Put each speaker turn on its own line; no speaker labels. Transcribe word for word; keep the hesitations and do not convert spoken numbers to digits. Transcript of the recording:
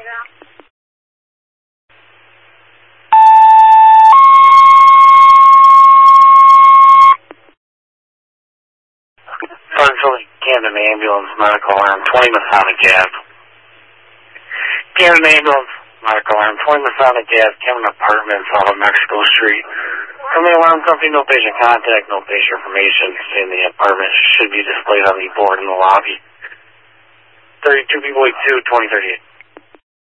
Philly, Camden Ambulance, medical arm, twenty Masonic Ave. Camden Ambulance, medical arm, twenty Masonic Ave, Camden Apartments, off of Mexico Street. From the alarm company, no patient contact, no patient information in the apartment. Should be displayed on the board in the lobby. thirty-two people, two, twenty thirty-eight.